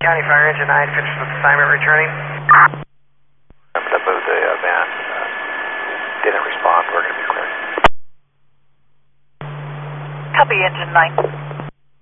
County Fire Engine 9, finished with assignment, returning. That moved the van. Didn't respond. We're going to be clear. Copy, Engine 9.